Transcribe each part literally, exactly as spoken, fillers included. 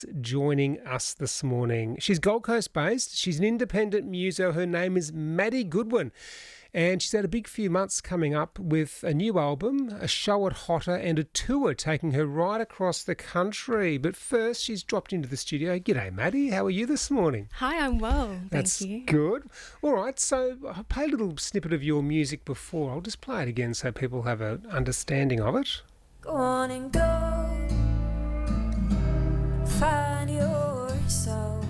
joining us this morning. She's Gold Coast based. She's an independent muso. Her name is Maddie Goodwin. And she's had a big few months coming up with a new album, a show at Hotter, and a tour taking her right across the country. But first, she's dropped into the studio. G'day, Maddie. How are you this morning? Hi, I'm well. Thank That's you. good. All right, so I played a little snippet of your music before. I'll just play it again so people have an understanding of it. Go on and go, find your soul.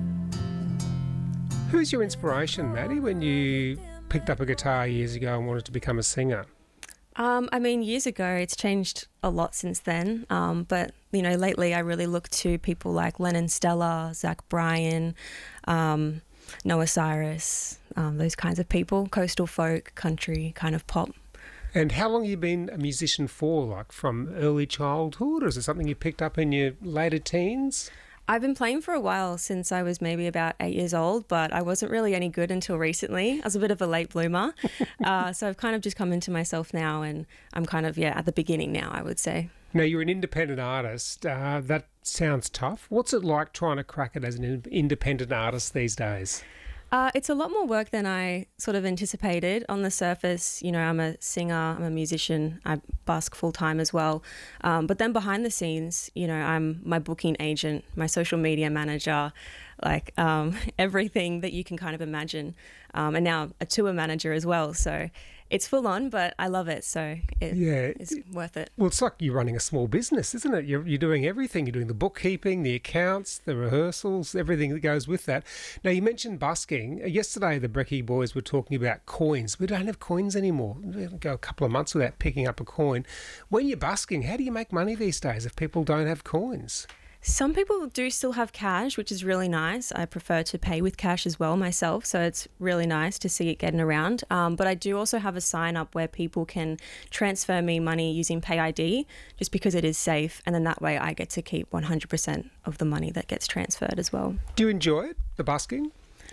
Who's your inspiration, Maddie, when you picked up a guitar years ago and wanted to become a singer? Um, I mean, years ago, it's changed a lot since then. Um, but, you know, lately I really look to people like Lennon Stella, Zach Bryan, um, Noah Cyrus, um, those kinds of people, coastal folk, country, kind of pop. And how long have you been a musician for, like from early childhood, or is it something you picked up in your later teens? I've been playing for a while, since I was maybe about eight years old, but I wasn't really any good until recently. I was a bit of a late bloomer. uh, so I've kind of just come into myself now, and I'm kind of, yeah, at the beginning now, I would say. Now, you're an independent artist. Uh, that sounds tough. What's it like trying to crack it as an in- independent artist these days? Uh, it's a lot more work than I sort of anticipated. On the surface, you know, I'm a singer, I'm a musician, I busk full time as well. Um, but then behind the scenes, you know, I'm my booking agent, my social media manager, like um, everything that you can kind of imagine. Um, and now a tour manager as well. So it's full on, but I love it. So it, Yeah. it's worth it. Well, it's like you're running a small business, isn't it? You're, you're doing everything. You're doing the bookkeeping, the accounts, the rehearsals, everything that goes with that. Now, you mentioned busking. Yesterday, the Brecky boys were talking about coins. We don't have coins anymore. We go a couple of months without picking up a coin. When you're busking, how do you make money these days if people don't have coins? Some people do still have cash, which is really nice. I prefer to pay with cash as well myself, so it's really nice to see it getting around. Um, but I do also have a sign up where people can transfer me money using Pay I D, just because it is safe, and then that way I get to keep one hundred percent of the money that gets transferred as well. Do you enjoy it, the busking?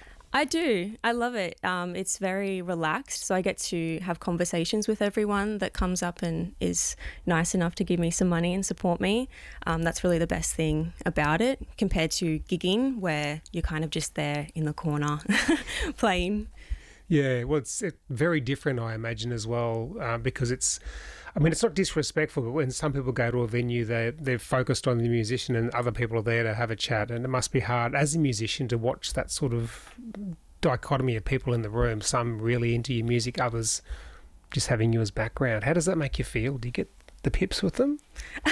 I do. I love it. Um, it's very relaxed, so I get to have conversations with everyone that comes up and is nice enough to give me some money and support me. Um, that's really the best thing about it, compared to gigging, where you're kind of just there in the corner playing. Yeah, well, it's it, very different, I imagine, as well, uh, because it's, I mean, it's not disrespectful, but when some people go to a venue, they, they're focused on the musician and other people are there to have a chat, and it must be hard as a musician to watch that sort of dichotomy of people in the room, some really into your music, others just having you as background. How does that make you feel? Do you get the pips with them?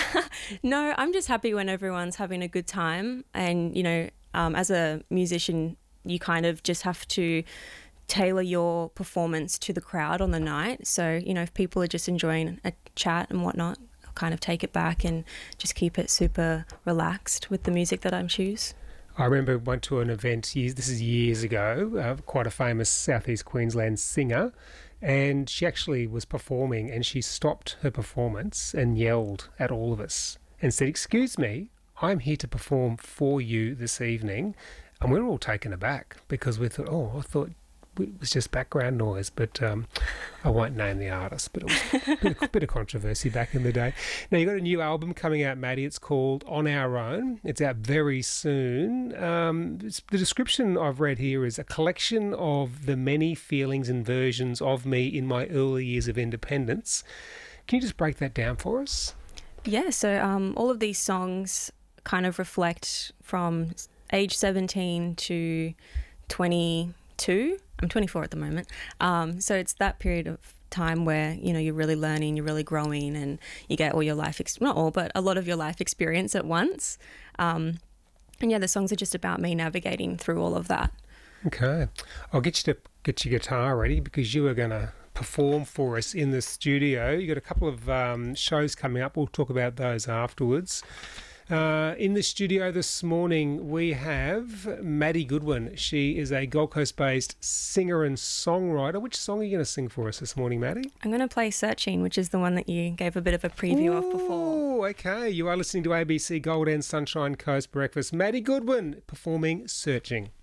No, I'm just happy when everyone's having a good time, and, you know, um, as a musician, you kind of just have to tailor your performance to the crowd on the night. So, you know, if people are just enjoying a chat and whatnot, I'll kind of take it back and just keep it super relaxed with the music that I choose. I remember went to an event, years, this is years ago, uh, quite a famous Southeast Queensland singer, and she actually was performing and she stopped her performance and yelled at all of us and said, "Excuse me, I'm here to perform for you this evening." And we were all taken aback because we thought, oh, I thought it was just background noise, but um, I won't name the artist, but it was a bit, of, bit of controversy back in the day. Now, you've got a new album coming out, Maddie. It's called On Our Own. It's out very soon. Um, it's, the description I've read here is a collection of the many feelings and versions of me in my early years of independence. Can you just break that down for us? Yeah, so um, all of these songs kind of reflect from age seventeen to twenty-two. I'm twenty-four at the moment. Um, so it's that period of time where, you know, you're really learning, you're really growing, and you get all your life, ex- not all, but a lot of your life experience at once. Um, and yeah, the songs are just about me navigating through all of that. Okay. I'll get you to get your guitar ready because you are going to perform for us in the studio. You've got a couple of um, shows coming up. We'll talk about those afterwards. Uh, in the studio this morning, we have Maddie Goodwin. She is a Gold Coast-based singer and songwriter. Which song are you going to sing for us this morning, Maddie? I'm going to play Searching, which is the one that you gave a bit of a preview Ooh, of before. Okay. You are listening to A B C Gold and Sunshine Coast Breakfast. Maddie Goodwin performing Searching.